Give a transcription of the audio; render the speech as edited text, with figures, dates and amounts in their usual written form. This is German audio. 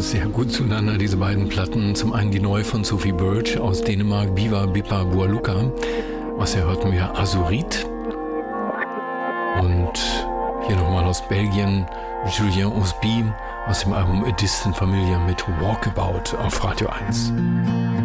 sehr gut zueinander, diese beiden Platten. Zum einen die neue von Sophie Birch aus Dänemark, Viva Bippa Bualuka. Was hörten wir? Azurit. Und hier nochmal aus Belgien, Julien Osby aus dem Album A Distant Familiar mit Walkabout auf Radio 1.